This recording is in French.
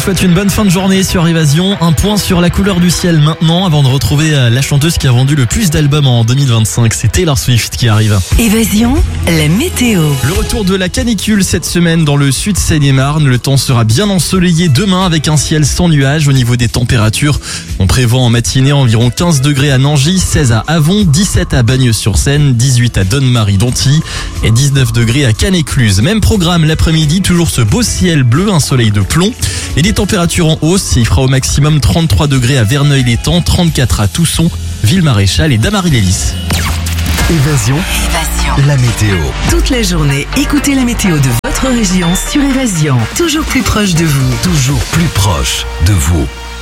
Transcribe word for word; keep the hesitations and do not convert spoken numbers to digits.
souhaite une bonne fin de journée sur Évasion. Un point sur la couleur du ciel maintenant avant de retrouver la chanteuse qui a vendu le plus d'albums en deux mille vingt-cinq. C'est Taylor Swift qui arrive. Évasion, la météo. Le retour de la canicule cette semaine dans le sud Seine-et-Marne. Le temps sera bien ensoleillé demain avec un ciel sans nuages. Au niveau des températures, on prévoit en matinée environ quinze degrés à Nangy, seize à Avon, dix-sept à Bagneux-sur-Seine, dix-huit à Donne-Marie-Dontilly et dix-neuf degrés à Cannes-Écluse. Même programme l'après-midi, toujours ce beau ciel bleu, un soleil de plomb et des températures en hausse. Il fera au maximum trente-trois degrés à Verneuil-l'Étang, trente-quatre à Tousson, Ville-Maréchal et Damary-lès-Lys. Évasion, Évasion. la météo. Toute la journée, écoutez la météo de votre région sur Évasion. Toujours plus proche de vous. Toujours plus proche de vous.